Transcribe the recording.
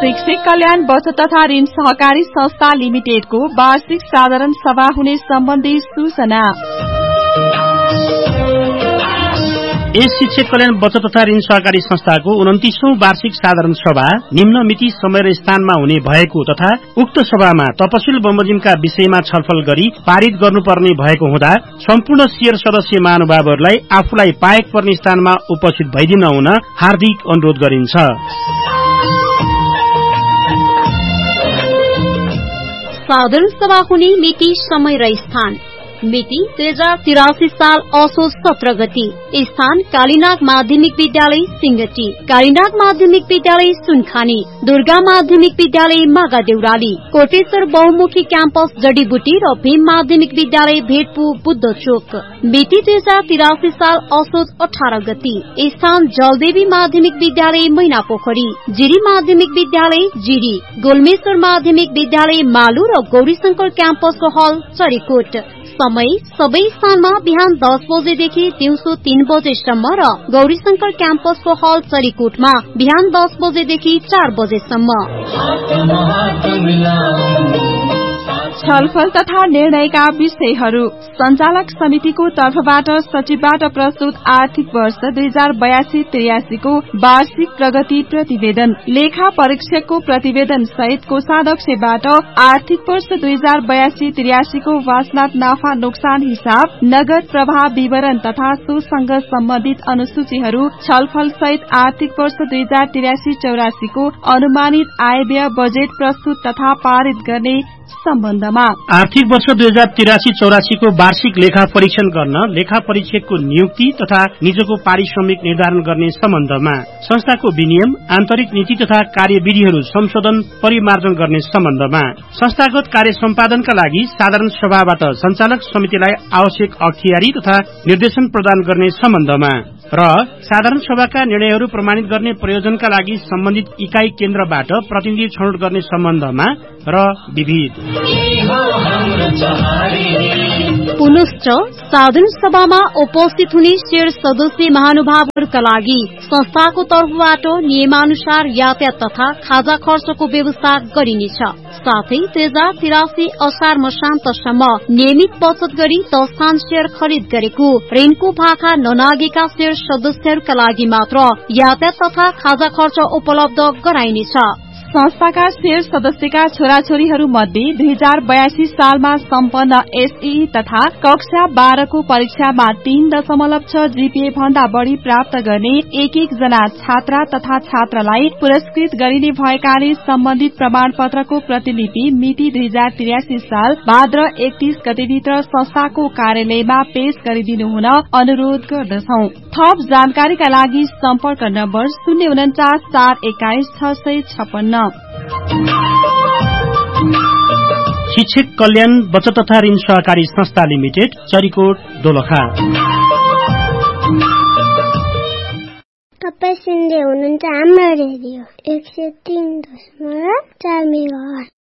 शिक्षक कल्याण बचत तथा ऋण सहकारी संस्था लिमिटेडको वार्षिक साधारण सभा हुने सम्बन्धी सूचना। यस शिक्षक कल्याण बचत तथा ऋण सहकारी संस्थाको 29औं वार्षिक साधारण सभा निम्न मिति समय र स्थानमा हुने भएको तथा उक्त सभामा तपसिल बमोजिमका विषयमा छलफल गरी पारित गर्नुपर्ने भएको हुँदा सम्पूर्ण शेयर सदस्य महानुभावहरूलाई आफूलाई पाएक पर्ने स्थानमा उपस्थित भइदिन हुन हार्दिक अनुरोध गरिन्छ। साधारण सभा हुने मिति समय र स्थान मिति 2083 साल असोज 17 गते। स्थान कालीनाग माध्यमिक विद्यालय सिंगटी, कालीनाग माध्यमिक विद्यालय सुनखानी, दुर्गा माध्यमिक विद्यालय मागादेउराली, कोटेश्वर बहुमुखी क्याम्पस जडीबुटी र भीम माध्यमिक विद्यालय भेटपु बुद्ध चोक। मिति 2083 साल असोज 18 गते। स्थान जलदेवी माध्यमिक विद्यालय मैनापोखरी, जिरी माध्यमिक विद्यालय जिरी, गोलमेश्वर माध्यमिक विद्यालय मालु र गौरीशंकर क्याम्पसको हल चरीकोट। समय सबै स्थानमा बिहान 10 बजेदेखि दिउँसो 3 बजेसम्म र गौरीशंकर क्याम्पसको हल चरीकोटमा बिहान 10 बजेदेखि 4 बजेसम्म। छलफल तथा निर्णयका विषयहरू। सञ्चालक समितिको तर्फबाट सचिवबाट प्रस्तुत आर्थिक वर्ष 2082-83 को वार्षिक प्रगति प्रतिवेदन, लेखा परीक्षकको प्रतिवेदन सहित कोषाध्यक्षबाट आर्थिक वर्ष 2082-83 को वार्षिक नाफा नोक्सान हिसाब, नगद प्रवाह विवरण तथा सोसँग सम्बन्धित अनुसूचीहरू छलफल सहित आर्थिक वर्ष 2083-84 को अनुमानित आय व्यय बजेट प्रस्तुत तथा पारित गर्ने सम्बन्धमा। आर्थिक वर्ष 2083-84 को वार्षिक लेखा परीक्षण गर्न लेखा परीक्षकको नियुक्ति तथा निजको पारिश्रमिक निर्धारण गर्ने सम्बन्धमा। संस्थाको विनियम, आन्तरिक नीति तथा कार्यविधिहरू संशोधन परिमार्जन गर्ने सम्बन्धमा। संस्थागत कार्य सम्पादनका लागि साधारण सभाबाट सञ्चालक समितिलाई आवश्यक अख्तियारी तथा निर्देशन प्रदान गर्ने सम्बन्धमा र साधारण सभाका निर्णयहरू प्रमाणित गर्ने प्रयोजनका लागि सम्बन्धित इकाई केन्द्रबाट प्रतिनिधि छनौट गर्ने सम्बन्धमा र विविध। पुनश्च साधारण सभामा उपस्थित हुने शेयर सदस्य महानुभावहरूका लागि संस्थाको तर्फबाट नियमानुसार यातायात तथा खाजा खर्चको व्यवस्था गरिनेछ। साथै 2083 असार मसान्तसम्म नियमित बचत गरी 10 स्थान शेयर खरिद गरेको ऋणको भाका ननागेका शेयर सदस्यहरूका लागि मात्र यातायात तथा खाजा खर्च उपलब्ध गराइनेछ। संस्थाका शेयर सदस्यका छोराछोरीहरू मध्ये 2082 सालमा सम्पन्न एसईई तथा कक्षा 12 को परीक्षामा 3.6 जीपीए भन्दा बढ़ी प्राप्त गर्ने एक जना छात्रा तथा छात्रालाई पुरस्कृत गरिने भएकाले सम्बन्धित प्रमाण पत्रको प्रतिलिपि मिति 2083 साल भाद्र 31 गतेभित्र संस्थाको कार्यालयमा पेश गरिदिनु हुन अनुरोध गर्दछौं। थप जानकारीका लागि सम्पर्क नम्बर 049 421 656। शिक्षक कल्याण बचत तथा ऋण सहकारी संस्था लिमिटेड, चरीकोट, दोलखा। तपाईं सुन्दै हुनुहुन्छ हाम्रो रेडियो 103.4 मेगाहर्ज।